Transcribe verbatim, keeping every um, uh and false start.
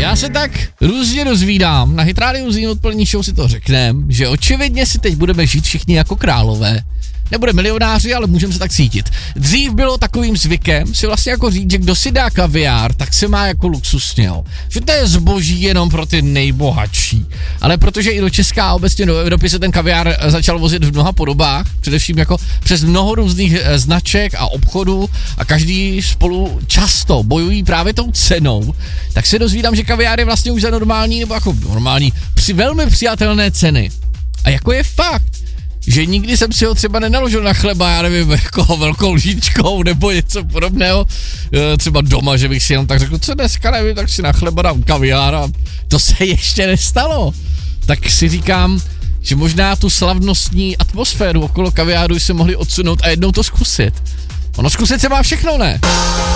Já se tak různě rozvídám, na Hit Radio Zlín odpolední show si to řeknem, že očividně si teď budeme žít všichni jako králové. Nebude milionáři, ale můžeme se tak cítit. Dřív bylo takovým zvykem si vlastně jako říct, že kdo si dá kaviár, tak se má jako luxusně, jo. Že to je zboží jenom pro ty nejbohatší. Ale protože i do Česka a obecně do Evropy se ten kaviár začal vozit v mnoha podobách, především jako přes mnoho různých značek a obchodů a každý spolu často bojují právě tou cenou, tak se dozvídám, že kaviár je vlastně už za normální, nebo jako normální, při velmi přijatelné ceny. A jako je fakt, že nikdy jsem si ho třeba nenaložil na chleba, já nevím, jako velkou lžičkou nebo něco podobného, třeba doma, že bych si jenom tak řekl, co dneska nevím, tak si na chleba dám kaviár a to se ještě nestalo. Tak si říkám, že možná tu slavnostní atmosféru okolo kaviáru se mohli odsunout a jednou to zkusit. Ono zkusit se má všechno, ne?